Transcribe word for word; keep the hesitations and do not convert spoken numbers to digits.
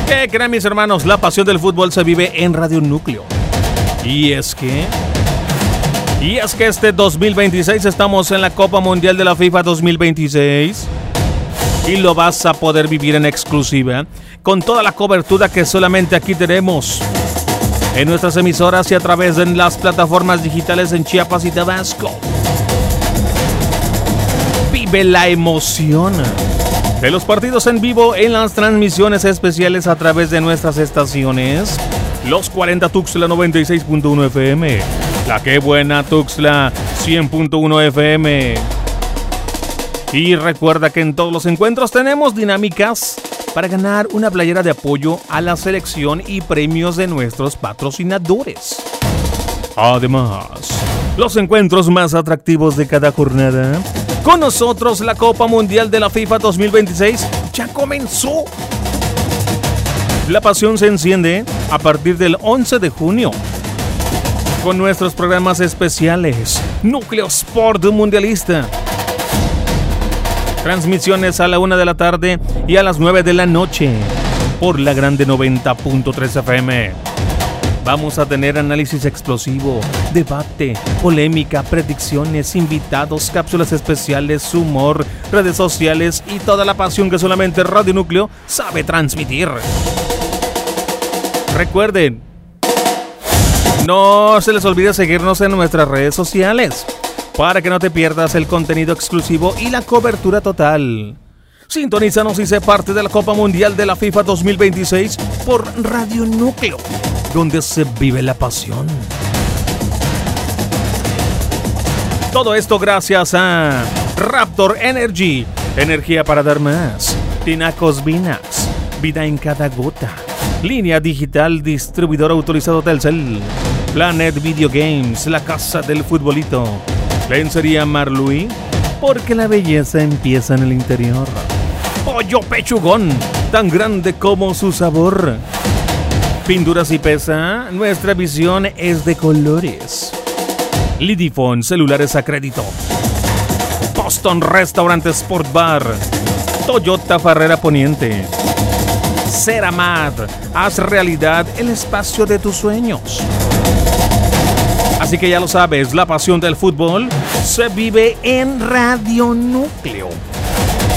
¿Qué creen, mis hermanos? La pasión del fútbol se vive en Radio Núcleo. Y es que... Y es que este dos mil veintiséis estamos en la Copa Mundial de la FIFA dos mil veintiséis. Y lo vas a poder vivir en exclusiva, con toda la cobertura que solamente aquí tenemos. En nuestras emisoras y a través de las plataformas digitales en Chiapas y Tabasco. Vive la emoción de los partidos en vivo en las transmisiones especiales a través de nuestras estaciones. Los cuarenta Tuxtla noventa y seis punto uno F M. La que buena Tuxtla cien punto uno F M. Y recuerda que en todos los encuentros tenemos dinámicas para ganar una playera de apoyo a la selección y premios de nuestros patrocinadores. Además, los encuentros más atractivos de cada jornada. Con nosotros la Copa Mundial de la FIFA dos mil veintiséis ya comenzó. La pasión se enciende a partir del once de junio con nuestros programas especiales Núcleo Sport Mundialista. Transmisiones a la una de la tarde y a las nueve de la noche por la Grande noventa punto tres F M. Vamos a tener análisis explosivo, debate, polémica, predicciones, invitados, cápsulas especiales, humor, redes sociales y toda la pasión que solamente Radio Núcleo sabe transmitir. Recuerden, no se les olvide seguirnos en nuestras redes sociales para que no te pierdas el contenido exclusivo y la cobertura total. Sintonízanos y sé parte de la Copa Mundial de la FIFA dos mil veintiséis por Radio Núcleo, donde se vive la pasión. Todo esto gracias a Raptor Energy, energía para dar más. Tinacos Vinax, vida en cada gota. Línea digital, distribuidor autorizado Telcel. Planet Video Games, la casa del futbolito. Lencería Marluí, porque la belleza empieza en el interior. Pollo Pechugón, tan grande como su sabor. Pinturas y Pesa, nuestra visión es de colores. Lidifone, celulares a crédito. Boston Restaurant Sport Bar. Toyota Farrera Poniente. Ceramat, haz realidad el espacio de tus sueños. Así que ya lo sabes, la pasión del fútbol se vive en Radio Núcleo.